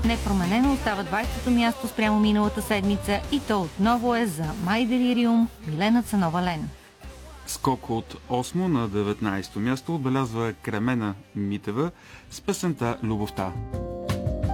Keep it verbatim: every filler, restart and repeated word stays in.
Непроменено остава двайсето място спрямо миналата седмица и то отново е за My Delirium, Милена Цанова-Лен. Скок от осмо на деветнайсето място отбелязва Кремена Митева с песента "Любовта".